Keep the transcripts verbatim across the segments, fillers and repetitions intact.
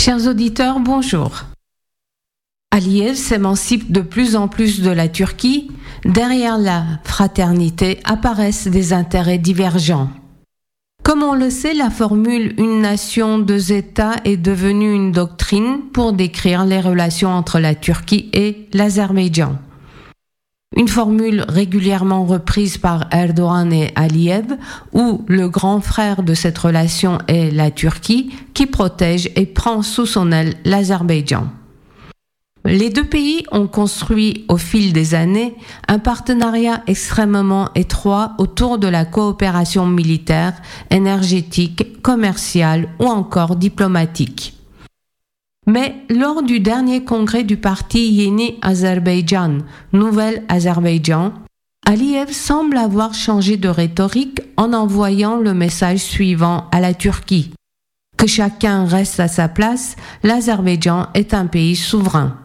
Chers auditeurs, bonjour. Aliyev s'émancipe de plus en plus de la Turquie. Derrière la fraternité apparaissent des intérêts divergents. Comme on le sait, la formule « une nation, deux États » est devenue une doctrine pour décrire les relations entre la Turquie et l'Azerbaïdjan. Une formule régulièrement reprise par Erdogan et Aliyev, où le grand frère de cette relation est la Turquie, qui protège et prend sous son aile l'Azerbaïdjan. Les deux pays ont construit au fil des années un partenariat extrêmement étroit autour de la coopération militaire, énergétique, commerciale ou encore diplomatique. Mais lors du dernier congrès du parti Yeni Azerbaycan, Nouvel Azerbaïdjan, Aliyev semble avoir changé de rhétorique en envoyant le message suivant à la Turquie. Que chacun reste à sa place, l'Azerbaïdjan est un pays souverain.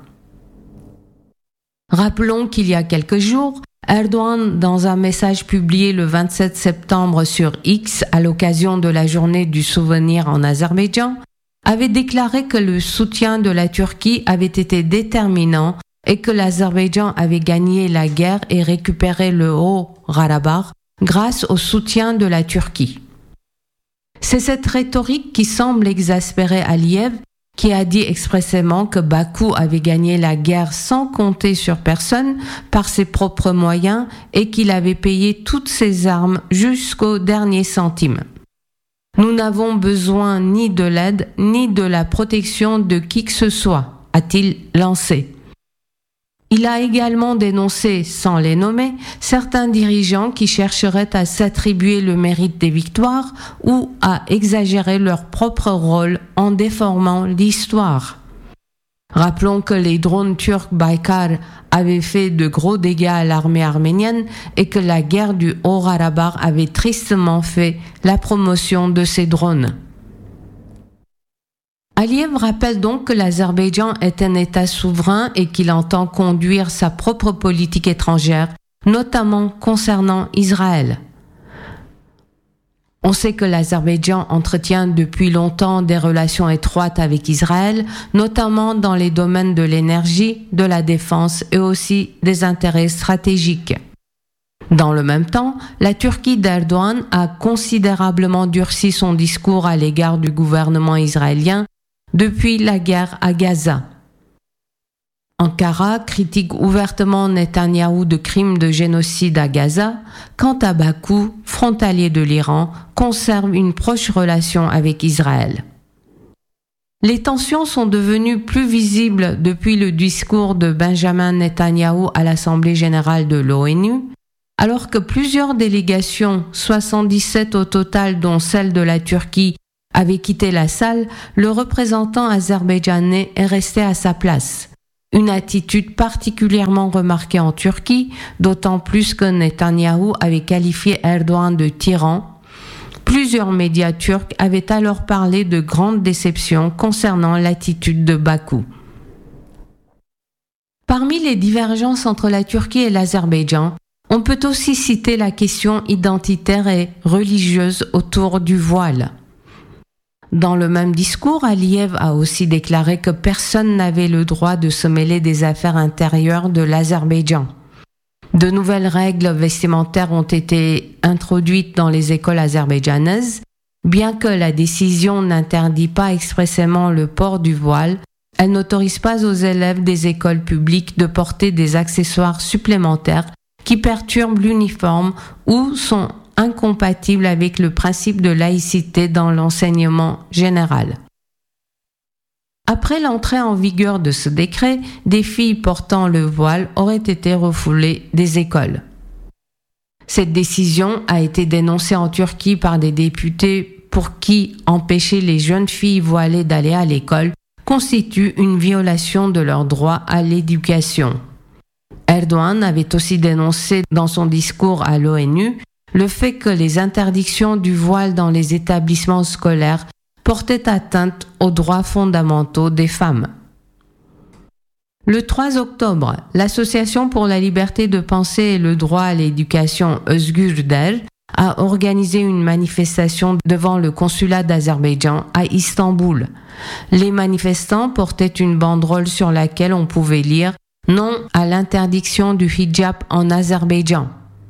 Rappelons qu'il y a quelques jours, Erdogan, dans un message publié le vingt-sept septembre sur X à l'occasion de la journée du souvenir en Azerbaïdjan, avait déclaré que le soutien de la Turquie avait été déterminant et que l'Azerbaïdjan avait gagné la guerre et récupéré le Haut-Karabakh grâce au soutien de la Turquie. C'est cette rhétorique qui semble exaspérer Aliyev, qui a dit expressément que Bakou avait gagné la guerre sans compter sur personne par ses propres moyens et qu'il avait payé toutes ses armes jusqu'au dernier centime. Nous n'avons besoin ni de l'aide ni de la protection de qui que ce soit, a-t-il lancé. Il a également dénoncé, sans les nommer, certains dirigeants qui chercheraient à s'attribuer le mérite des victoires ou à exagérer leur propre rôle en déformant l'histoire. Rappelons que les drones turcs Baykar avaient fait de gros dégâts à l'armée arménienne et que la guerre du Haut-Karabakh avait tristement fait la promotion de ces drones. Aliyev rappelle donc que l'Azerbaïdjan est un État souverain et qu'il entend conduire sa propre politique étrangère, notamment concernant Israël. On sait que l'Azerbaïdjan entretient depuis longtemps des relations étroites avec Israël, notamment dans les domaines de l'énergie, de la défense et aussi des intérêts stratégiques. Dans le même temps, la Turquie d'Erdogan a considérablement durci son discours à l'égard du gouvernement israélien depuis la guerre à Gaza. Ankara critique ouvertement Netanyahou de crimes de génocide à Gaza, quant à Bakou, frontalier de l'Iran, conserve une proche relation avec Israël. Les tensions sont devenues plus visibles depuis le discours de Benjamin Netanyahou à l'Assemblée générale de l'ONU, alors que plusieurs délégations, soixante-dix-sept au total dont celle de la Turquie, avaient quitté la salle, le représentant azerbaïdjanais est resté à sa place. Une attitude particulièrement remarquée en Turquie, d'autant plus que Netanyahou avait qualifié Erdogan de tyran. Plusieurs médias turcs avaient alors parlé de grande déception concernant l'attitude de Bakou. Parmi les divergences entre la Turquie et l'Azerbaïdjan, on peut aussi citer la question identitaire et religieuse autour du voile. Dans le même discours, Aliyev a aussi déclaré que personne n'avait le droit de se mêler des affaires intérieures de l'Azerbaïdjan. De nouvelles règles vestimentaires ont été introduites dans les écoles azerbaïdjanaises. Bien que la décision n'interdit pas expressément le port du voile, elle n'autorise pas aux élèves des écoles publiques de porter des accessoires supplémentaires qui perturbent l'uniforme ou sont incompatible avec le principe de laïcité dans l'enseignement général. Après l'entrée en vigueur de ce décret, des filles portant le voile auraient été refoulées des écoles. Cette décision a été dénoncée en Turquie par des députés pour qui empêcher les jeunes filles voilées d'aller à l'école constitue une violation de leur droit à l'éducation. Erdogan avait aussi dénoncé dans son discours à l'ONU le fait que les interdictions du voile dans les établissements scolaires portaient atteinte aux droits fondamentaux des femmes. Le trois octobre, l'Association pour la liberté de pensée et le droit à l'éducation Özgür Der a organisé une manifestation devant le consulat d'Azerbaïdjan à Istanbul. Les manifestants portaient une banderole sur laquelle on pouvait lire « Non à l'interdiction du hijab en Azerbaïdjan ».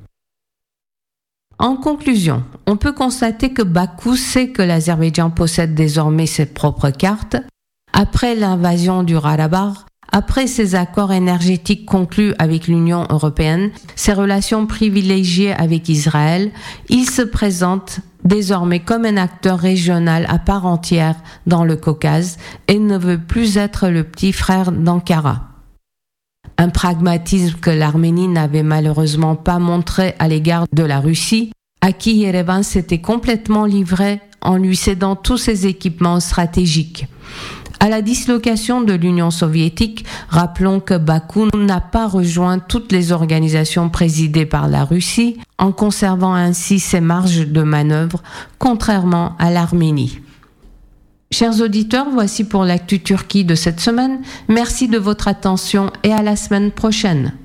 En conclusion, on peut constater que Bakou sait que l'Azerbaïdjan possède désormais ses propres cartes. Après l'invasion du Karabakh, après ses accords énergétiques conclus avec l'Union européenne, ses relations privilégiées avec Israël, il se présente désormais comme un acteur régional à part entière dans le Caucase et ne veut plus être le petit frère d'Ankara. Un pragmatisme que l'Arménie n'avait malheureusement pas montré à l'égard de la Russie, à qui Yerevan s'était complètement livré en lui cédant tous ses équipements stratégiques. À la dislocation de l'Union soviétique, rappelons que Bakou n'a pas rejoint toutes les organisations présidées par la Russie, en conservant ainsi ses marges de manœuvre, contrairement à l'Arménie. Chers auditeurs, voici pour l'actu Turquie de cette semaine. Merci de votre attention et à la semaine prochaine.